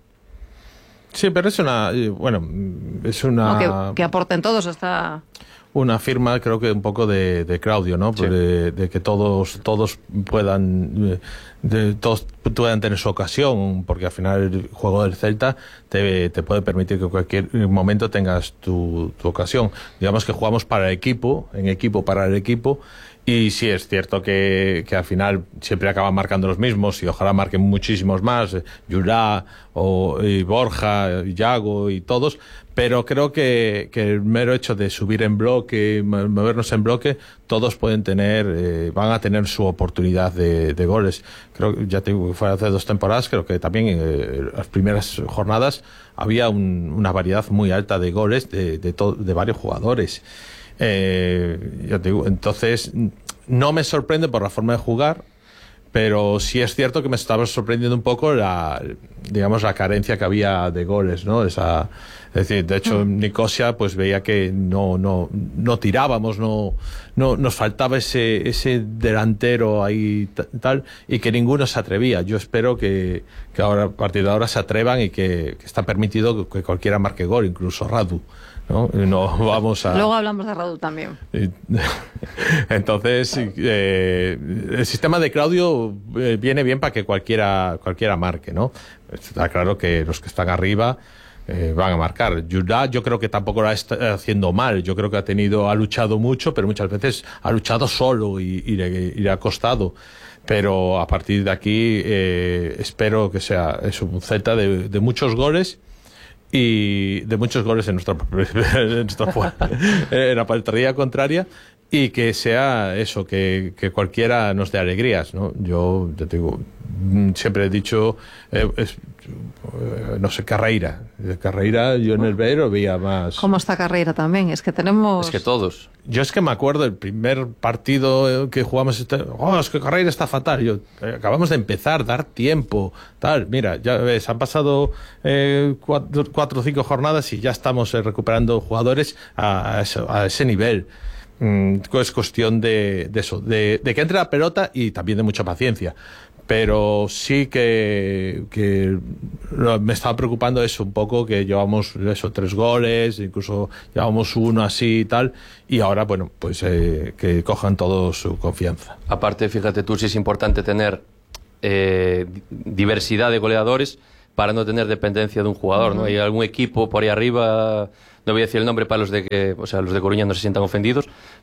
Speaker 21: Sí, pero es una, eh, bueno, es una...
Speaker 17: No, que, que aporten todos, está...
Speaker 21: Una firma, creo que un poco de, de Claudio, ¿no?
Speaker 22: Sí.
Speaker 21: De, de que todos todos puedan eh, de, todos puedan tener su ocasión, porque al final el juego del Celta te, te puede permitir que en cualquier momento tengas tu, tu ocasión. Digamos que jugamos para el equipo, en equipo para el equipo. Y sí, es cierto que, que al final siempre acaban marcando los mismos y ojalá marquen muchísimos más, eh, Yurá o y Borja, y Yago y todos, pero creo que, que el mero hecho de subir en bloque, movernos en bloque, todos pueden tener, eh, van a tener su oportunidad de, de goles. Creo que ya te digo que fue hace dos temporadas, creo que también en eh, las primeras jornadas había un, una variedad muy alta de goles de, de, to, de varios jugadores. Eh, ya te digo, entonces no me sorprende por la forma de jugar, pero sí es cierto que me estaba sorprendiendo un poco la, digamos, la carencia que había de goles, ¿no? Esa, es decir, de hecho en Nicosia pues veía que no no no tirábamos, no no nos faltaba ese ese delantero ahí tal, y que ninguno se atrevía. Yo espero que, que ahora a partir de ahora se atrevan y que, que está permitido que cualquiera marque gol, incluso Radu. ¿No? No vamos a...
Speaker 17: Luego hablamos de Radu también.
Speaker 21: Entonces, eh, el sistema de Claudio eh, viene bien para que cualquiera cualquiera marque, ¿no? Está claro que los que están arriba eh, van a marcar. Judá yo creo que tampoco lo está haciendo mal, yo creo que ha tenido, ha luchado mucho, pero muchas veces ha luchado solo y, y, le, y le ha costado. Pero a partir de aquí eh, espero que sea eso, un Celta de, de muchos goles y de muchos goles en nuestra, en, nuestra en la portería contraria, y que sea eso, que, que cualquiera nos dé alegrías, ¿no? Yo te digo, siempre he dicho, eh, es, eh, no sé, Carreira. Carreira yo en el B lo veía más...
Speaker 17: ¿Cómo está Carreira también? Es que tenemos...
Speaker 22: Es que todos.
Speaker 21: Yo es que me acuerdo el primer partido que jugamos, este, oh, es que Carreira está fatal. Yo, eh, acabamos de empezar, dar tiempo, tal. Mira, ya ves, han pasado eh, cuatro, cuatro o cinco jornadas y ya estamos eh, recuperando jugadores a, a, ese, a ese nivel. Es cuestión de, de eso, de, de que entre la pelota y también de mucha paciencia. Pero sí que, que me estaba preocupando eso un poco, que llevamos eso, tres goles, incluso llevamos uno así y tal, y ahora, bueno, pues eh, que cojan todos su confianza.
Speaker 22: Aparte, fíjate tú, sí es importante tener eh, diversidad de goleadores para no tener dependencia de un jugador, ¿no? Hay algún equipo por ahí arriba, no voy a decir el nombre para los de que, o sea, los de Coruña no se sientan ofendidos,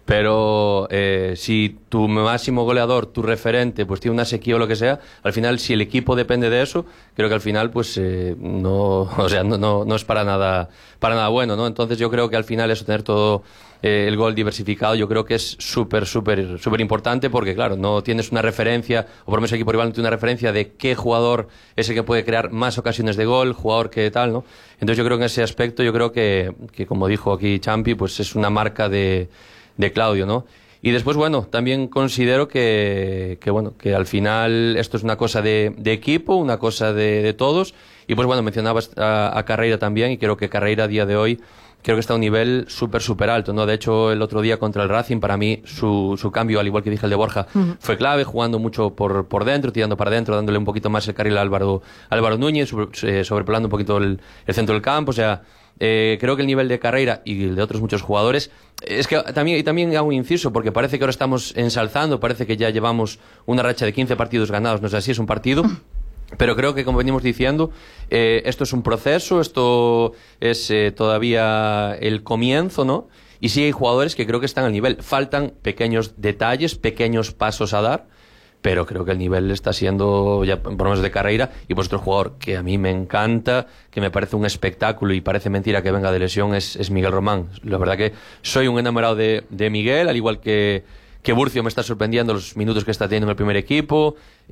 Speaker 22: pero eh, si tu máximo goleador, tu referente, pues tiene una sequía o lo que sea, al final, si el equipo depende de eso, creo que al final, pues eh, no, o sea, no, no, no es para nada, para nada bueno, ¿no? Entonces yo creo que al final eso, tener todo eh, el gol diversificado, yo creo que es súper, súper, súper importante, porque claro, no tienes una referencia, o por lo menos el equipo rival no tiene una referencia de qué jugador es el que puede crear más ocasiones de gol, jugador que tal, ¿no? Entonces yo creo que en ese aspecto, yo creo que, que como dijo aquí Champi, pues es una marca de, de Claudio, ¿no? Y después, bueno, también considero que, que bueno, que al final esto es una cosa de, de equipo, una cosa de, de todos, y pues bueno, mencionabas a, a Carreira también, y creo que Carreira a día de hoy creo que está a un nivel súper, súper alto, ¿no? De hecho, el otro día contra el Racing, para mí, su, su cambio, al igual que dije el de Borja, uh-huh. fue clave, jugando mucho por, por dentro, tirando para dentro, dándole un poquito más el carril a Álvaro, Álvaro Núñez, sobre, eh, sobrepoblando un poquito el, el centro del campo, o sea, eh, creo que el nivel de Carreira y el de otros muchos jugadores, es que también, y también hago un inciso, porque parece que ahora estamos ensalzando, parece que ya llevamos una racha de quince partidos ganados, no sé si es un partido... Pero creo que, como venimos diciendo, eh, esto es un proceso, esto es eh, todavía el comienzo, ¿no? Y sí hay jugadores que creo que están al nivel. Faltan pequeños detalles, pequeños pasos a dar, pero creo que el nivel está siendo, ya por lo menos de Carreira, y pues otro jugador que a mí me encanta, que me parece un espectáculo y parece mentira que venga de lesión, es, es Miguel Román. La verdad que soy un enamorado de, de Miguel, al igual que... que Burcio me está sorprendiendo los minutos que está teniendo en el primer equipo,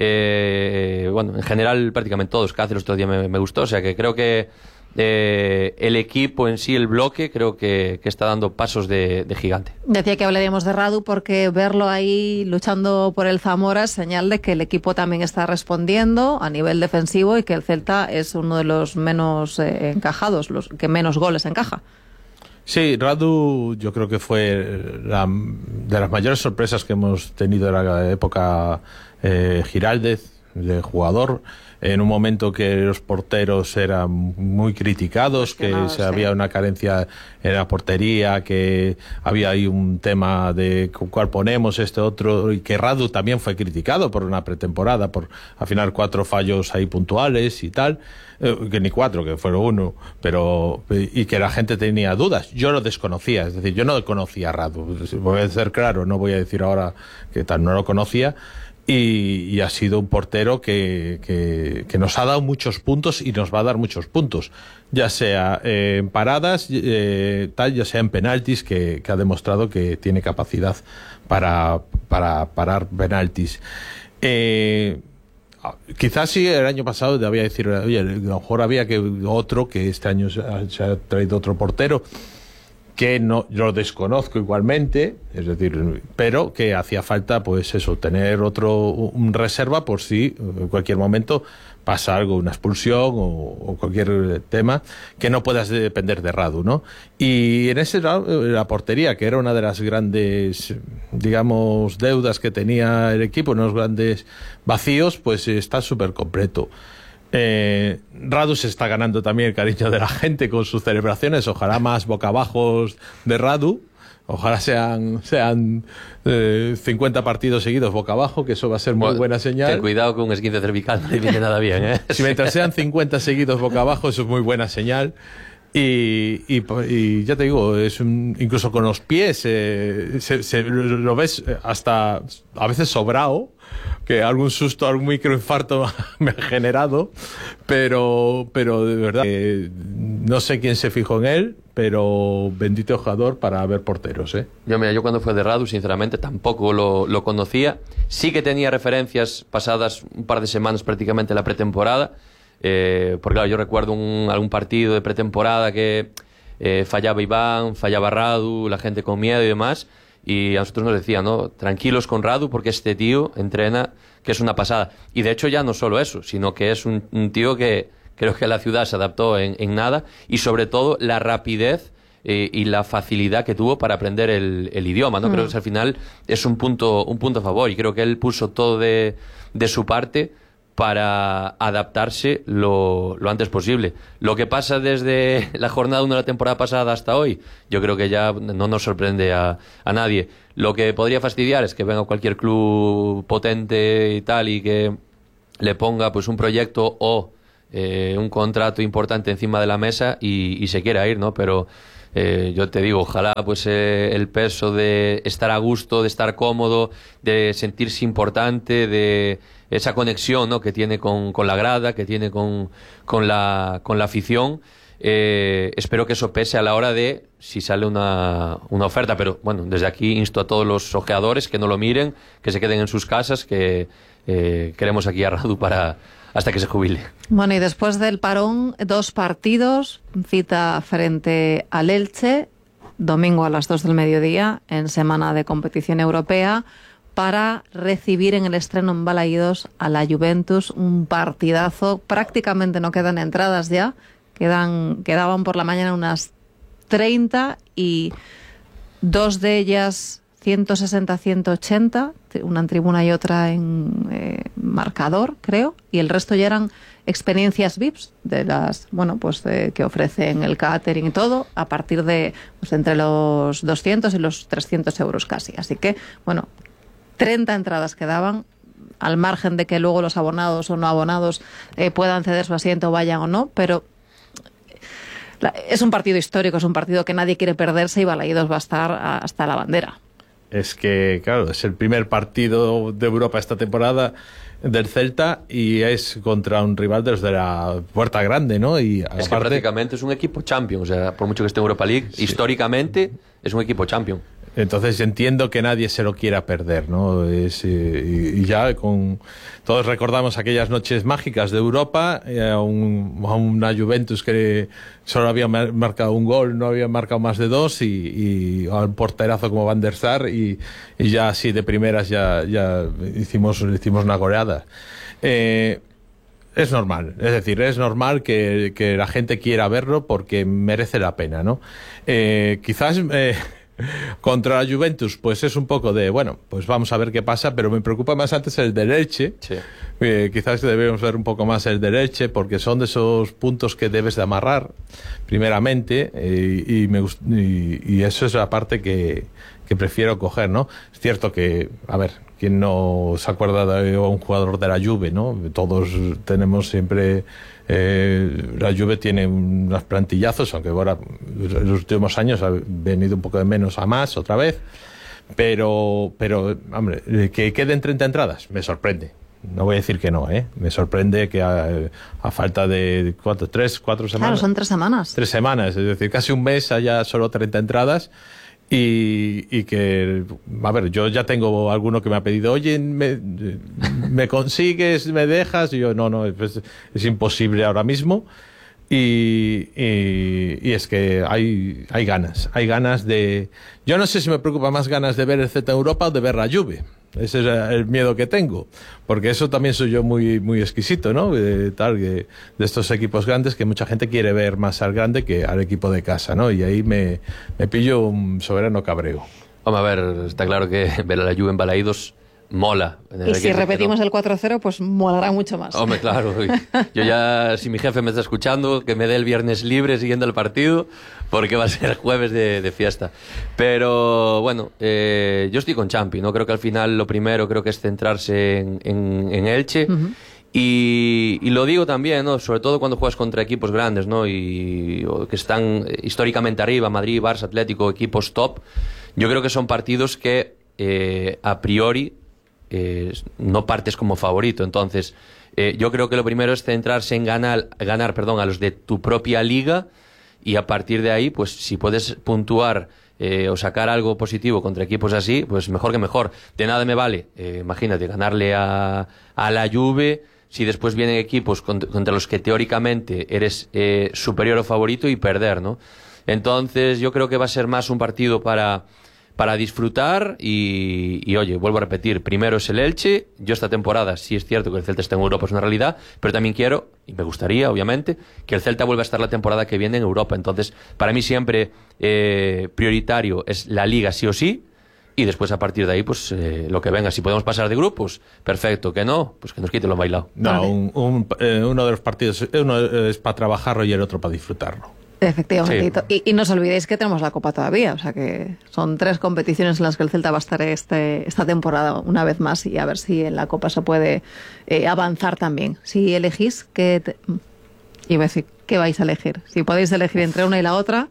Speaker 22: eh, bueno, en general prácticamente todos. Cáceres otro día me, me gustó, o sea que creo que eh, el equipo en sí, el bloque, creo que, que está dando pasos de, de gigante.
Speaker 17: Decía que hablaríamos de Radu porque verlo ahí luchando por el Zamora es señal de que el equipo también está respondiendo a nivel defensivo y que el Celta es uno de los menos eh, encajados, los que menos goles encaja.
Speaker 21: Sí, Radu yo creo que fue la, de las mayores sorpresas que hemos tenido en la época eh, Giraldez, de jugador, en un momento que los porteros eran muy criticados, que no, se sí. había una carencia en la portería, que había ahí un tema de cuál ponemos este otro, y que Radu también fue criticado por una pretemporada, por al final cuatro fallos ahí puntuales y tal, eh, que ni cuatro, que fueron uno, pero y que la gente tenía dudas. Yo lo desconocía, es decir, yo no conocía a Radu, voy a ser claro, no voy a decir ahora que tal, no lo conocía. Y, y ha sido un portero que, que, que nos ha dado muchos puntos y nos va a dar muchos puntos, ya sea eh, en paradas, eh, tal, ya sea en penaltis, que, que ha demostrado que tiene capacidad para, para parar penaltis. Eh, quizás sí, el año pasado debía decir, oye, a lo mejor había que otro, que este año se ha, se ha traído otro portero, que no, yo lo desconozco igualmente, es decir, pero que hacía falta, pues eso, tener otro, un reserva por si en cualquier momento pasa algo, una expulsión o, o cualquier tema, que no puedas depender de Radu, ¿no? Y en ese lado, la portería, que era una de las grandes, digamos, deudas que tenía el equipo, unos grandes vacíos, pues está súper completo. Eh, Radu se está ganando también el cariño de la gente con sus celebraciones, ojalá más bocabajos de Radu, Ojalá sean, sean eh, cincuenta partidos seguidos boca abajo, que eso va a ser muy bueno, buena señal.
Speaker 22: Ten cuidado con un esguince cervical, no le viene nada bien, ¿eh?
Speaker 21: Si mientras sean cincuenta seguidos boca abajo, eso es muy buena señal. Y, y, y ya te digo, es un, incluso con los pies eh, se, se, lo ves hasta a veces sobrado, que algún susto, algún microinfarto me ha generado, pero, pero de verdad eh, no sé quién se fijó en él, pero bendito jugador para ver porteros, ¿eh?
Speaker 22: Yo, mira, yo cuando fue de Radu, sinceramente, tampoco lo, lo conocía. Sí que tenía referencias pasadas un par de semanas prácticamente la pretemporada. Eh, porque claro, yo recuerdo un, algún partido de pretemporada que eh, fallaba Iván, fallaba Radu, la gente con miedo y demás, y a nosotros nos decían, ¿no? Tranquilos con Radu porque este tío entrena, que es una pasada. Y de hecho ya no solo eso, sino que es un, un tío que creo que a la ciudad se adaptó en, en nada, y sobre todo la rapidez eh, y la facilidad que tuvo para aprender el, el idioma, ¿no? Mm. Creo que al final es un punto, un punto a favor, y creo que él puso todo de, de su parte para adaptarse lo, lo antes posible. Lo que pasa desde la jornada uno de la temporada pasada hasta hoy, yo creo que ya no nos sorprende a, a nadie. Lo que podría fastidiar es que venga cualquier club potente y tal y que le ponga pues un proyecto o eh, un contrato importante encima de la mesa y, y se quiera ir, ¿no? Pero Eh, yo te digo, ojalá pues eh, el peso de estar a gusto, de estar cómodo, de sentirse importante, de esa conexión, ¿no? que tiene con, con la grada, que tiene con, con, la, con la afición, eh, espero que eso pese a la hora de si sale una, una oferta. Pero bueno, desde aquí insto a todos los ojeadores que no lo miren, que se queden en sus casas, que eh, queremos aquí a Radu para hasta que se jubile.
Speaker 17: Bueno, y después del parón, dos partidos, cita frente al Elche, domingo a las dos del mediodía, en semana de competición europea, para recibir en el estreno en Balaídos a la Juventus, un partidazo. Prácticamente no quedan entradas ya, quedan quedaban por la mañana unas treinta y dos de ellas ciento sesenta a ciento ochenta, una en tribuna y otra en eh, marcador, creo, y el resto ya eran experiencias V I Ps de las, bueno, pues de, que ofrecen el catering y todo, a partir de pues, entre los doscientos y los trescientos euros casi. Así que, bueno, treinta entradas quedaban, al margen de que luego los abonados o no abonados eh, puedan ceder su asiento, vayan o no, pero es un partido histórico, es un partido que nadie quiere perderse, y Balaídos va a estar hasta la bandera.
Speaker 21: Es que, claro, es el primer partido de Europa esta temporada del Celta y es contra un rival de los de la Puerta Grande, ¿no? Y
Speaker 22: es
Speaker 21: aparte,
Speaker 22: que prácticamente es un equipo champion, o sea, por mucho que esté en Europa League, sí, históricamente es un equipo champion.
Speaker 21: Entonces entiendo que nadie se lo quiera perder, ¿no? Es, eh, y ya con todos recordamos aquellas noches mágicas de Europa, eh, a, un, a una Juventus que solo había marcado un gol, no había marcado más de dos, y, y a un porterazo como Van der Sar, y, y ya así de primeras ya, ya hicimos, hicimos una goleada. Eh, es normal, es decir, es normal que, que la gente quiera verlo porque merece la pena, ¿no? Eh, quizás... Eh, contra la Juventus, pues es un poco de, bueno, pues vamos a ver qué pasa, pero me preocupa más antes el del Elche.
Speaker 22: Sí.
Speaker 21: Eh, quizás debemos ver un poco más el del Elche, porque son de esos puntos que debes de amarrar, primeramente, eh, y, me gust- y, y eso es la parte que, que prefiero coger, ¿no? Es cierto que, a ver, ¿quién no se acuerda de un jugador de la Juve, no? Todos tenemos siempre... Eh, la Juve tiene unos plantillazos, aunque ahora en los últimos años ha venido un poco de menos a más otra vez, pero, pero hombre, que queden treinta entradas me sorprende. No voy a decir que no, ¿eh? Me sorprende que a, a falta de ¿cuánto? ¿Tres, cuatro semanas?
Speaker 17: Claro, son tres semanas.
Speaker 21: Tres semanas, es decir, casi un mes haya solo treinta entradas. Y, y que, a ver, yo ya tengo alguno que me ha pedido, oye, ¿me, me consigues, me dejas? Y yo, no, no, es, es imposible ahora mismo. Y, y, y es que hay, hay ganas, hay ganas de... Yo no sé si me preocupa más ganas de ver el Z Europa o de ver la Juve. Ese es el miedo que tengo, porque eso también soy yo muy muy exquisito, ¿no? De, tal, de, de estos equipos grandes que mucha gente quiere ver más al grande que al equipo de casa, ¿no? Y ahí me, me pillo un soberano cabreo.
Speaker 22: Vamos a ver, está claro que ver a la Juve en Balaídos mola.
Speaker 17: Y si repetimos el cuatro cero, pues molará mucho más.
Speaker 22: Hombre, claro. Yo ya, si mi jefe me está escuchando, que me dé el viernes libre siguiendo el partido, porque va a ser jueves de, de fiesta. Pero bueno, eh, yo estoy con Champi, ¿no? Creo que al final lo primero creo que es centrarse en, en, en Elche. Uh-huh. Y, y lo digo también, ¿no? Sobre todo cuando juegas contra equipos grandes, ¿no? Y o que están históricamente arriba, Madrid, Barça, Atlético, equipos top. Yo creo que son partidos que eh, a priori eh, no partes como favorito. Entonces, eh, yo creo que lo primero es centrarse en ganar, ganar, perdón, a los de tu propia liga, y a partir de ahí, pues si puedes puntuar eh, o sacar algo positivo contra equipos así, pues mejor que mejor. De nada me vale, eh, imagínate, ganarle a, a la Juve si después vienen equipos contra, contra los que teóricamente eres eh, superior o favorito, y perder, ¿no? Entonces yo creo que va a ser más un partido para, para disfrutar y, y, oye, vuelvo a repetir, primero es el Elche. Yo esta temporada sí es cierto que el Celta está en Europa, es una realidad, pero también quiero, y me gustaría, obviamente, que el Celta vuelva a estar la temporada que viene en Europa. Entonces, para mí siempre eh, prioritario es la Liga sí o sí, y después a partir de ahí, pues eh, lo que venga. Si podemos pasar de grupos, perfecto. Que no, pues que nos quiten lo bailado.
Speaker 21: No, vale. un, un, eh, uno de los partidos, uno es para trabajarlo y el otro para disfrutarlo.
Speaker 17: Efectivamente. Sí. Y, y no os olvidéis que tenemos la Copa todavía. O sea que son tres competiciones en las que el Celta va a estar este, esta temporada una vez más, y a ver si en la Copa se puede eh, avanzar también. Si elegís, ¿qué te... iba a decir, ¿qué vais a elegir? Si podéis elegir entre una y la otra.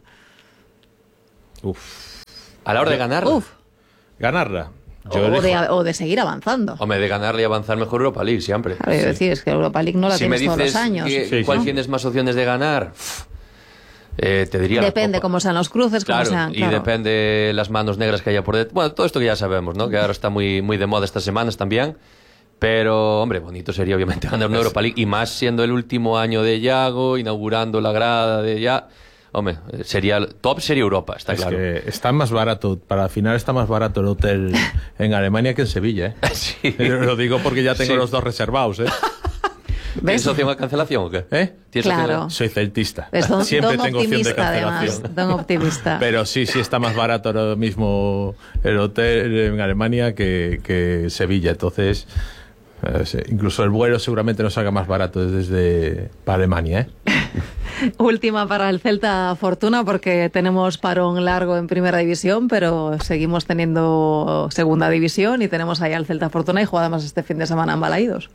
Speaker 21: Uf.
Speaker 22: A la hora de ganar.
Speaker 17: Uf.
Speaker 21: Ganarla.
Speaker 17: Yo o, de, o de seguir avanzando.
Speaker 22: Hombre, de ganarle y avanzar, mejor Europa League siempre.
Speaker 17: Claro, sí. decir, es que Europa League no la
Speaker 22: si
Speaker 17: tienes todos los años.
Speaker 22: Que, sí, ¿cuál sí. tienes más opciones de ganar? Eh, te diría
Speaker 17: depende cómo sean los cruces,
Speaker 22: claro,
Speaker 17: cómo sean.
Speaker 22: Y claro. depende las manos negras que haya por detrás. Bueno, todo esto que ya sabemos, ¿no? Que ahora está muy, muy de moda estas semanas también. Pero, hombre, bonito sería obviamente ganar una Europa League, y más siendo el último año de Yago, inaugurando la grada de ya. Hombre, sería top sería Europa, está
Speaker 21: es
Speaker 22: claro.
Speaker 21: Que está más barato, para el final está más barato el hotel en Alemania que en Sevilla, ¿eh?
Speaker 22: Sí.
Speaker 21: Lo digo porque ya tengo sí. los dos reservados, ¿eh?
Speaker 22: ¿Tienes opción a cancelación o qué?
Speaker 21: ¿Eh?
Speaker 17: Claro.
Speaker 21: Soy celtista.
Speaker 17: Don,
Speaker 21: Siempre
Speaker 17: don
Speaker 21: tengo opción de cancelación.
Speaker 17: Además, don optimista.
Speaker 21: Pero sí, sí está más barato ahora mismo el hotel en Alemania que, que Sevilla. Entonces, eh, sí, incluso el vuelo seguramente nos salga más barato desde para Alemania, ¿eh?
Speaker 17: Última para el Celta Fortuna, porque tenemos parón largo en Primera División, pero seguimos teniendo Segunda División y tenemos ahí al Celta Fortuna, y juega además este fin de semana en Balaídos.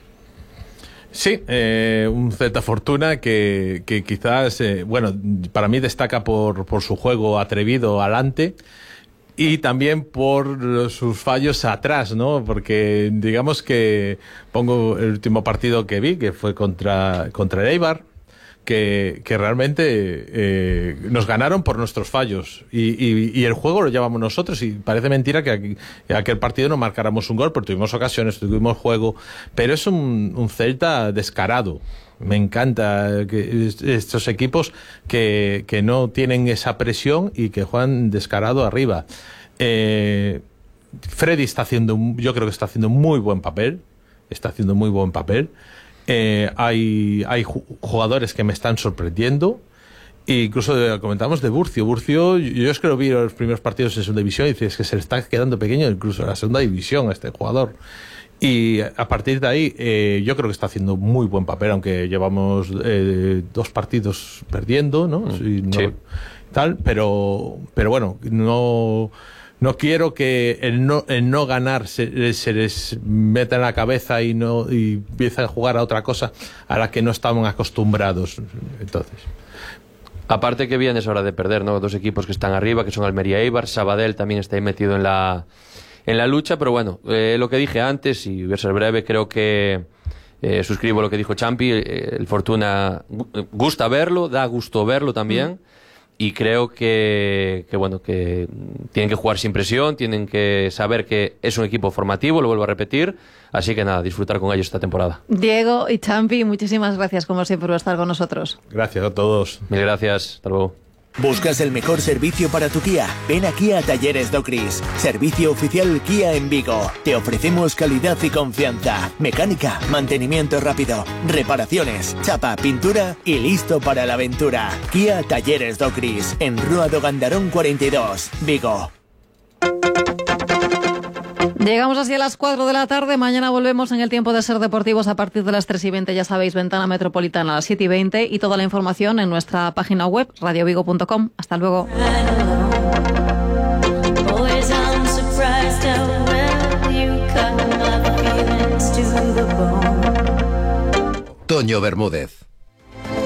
Speaker 21: Sí, eh, un Celta Fortuna que, que quizás, eh, bueno, para mí destaca por, por su juego atrevido adelante, y también por sus fallos atrás, ¿no? Porque digamos que pongo el último partido que vi, que fue contra, contra el Eibar, que, que realmente eh, nos ganaron por nuestros fallos, y, y, y el juego lo llevamos nosotros, y parece mentira que aquí, aquel partido no marcáramos un gol, pero tuvimos ocasiones, tuvimos juego, pero es un, un Celta descarado. Me encanta que estos equipos que, que no tienen esa presión y que juegan descarado arriba. eh, Freddy está haciendo, yo creo que está haciendo muy buen papel, está haciendo muy buen papel. Eh, hay, hay jugadores que me están sorprendiendo, e incluso de, comentamos de Burcio. Burcio, yo es que lo vi en los primeros partidos en segunda división y dices que se le está quedando pequeño incluso en la segunda división a este jugador. Y a partir de ahí, eh, yo creo que está haciendo muy buen papel, aunque llevamos eh, dos partidos perdiendo, ¿no? Sí, no
Speaker 22: sí.
Speaker 21: Tal, pero, pero bueno, no. No quiero que el no, el no ganar se, se les meta en la cabeza y no y empiecen a jugar a otra cosa a la que no estaban acostumbrados. Entonces,
Speaker 22: aparte que bien es hora de perder, ¿no? Dos equipos que están arriba, que son Almería e Eibar. Sabadell también está ahí metido en la en la lucha, pero bueno, eh, lo que dije antes, y voy a ser breve, creo que eh, suscribo lo que dijo Champi. eh, el Fortuna gusta verlo, da gusto verlo también. Mm. Y creo que, que, bueno, que tienen que jugar sin presión, tienen que saber que es un equipo formativo, lo vuelvo a repetir. Así que nada, disfrutar con ellos esta temporada.
Speaker 17: Diego y Champi, muchísimas gracias como siempre por estar con nosotros.
Speaker 21: Gracias a todos.
Speaker 22: Mil gracias, hasta luego.
Speaker 1: ¿Buscas el mejor servicio para tu Kia? Ven aquí a Talleres Docris, servicio oficial Kia en Vigo. Te ofrecemos calidad y confianza, mecánica, mantenimiento rápido, reparaciones, chapa, pintura y listo para la aventura. Kia Talleres Docris, en Rúa do Gandarón cuarenta y dos, Vigo.
Speaker 17: Llegamos así a las cuatro de la tarde. Mañana volvemos en el tiempo de Ser Deportivos a partir de las tres y veinte. Ya sabéis, Ventana Metropolitana a las siete y veinte. Y toda la información en nuestra página web, radio vigo punto com. Hasta luego.
Speaker 16: Toño Bermúdez.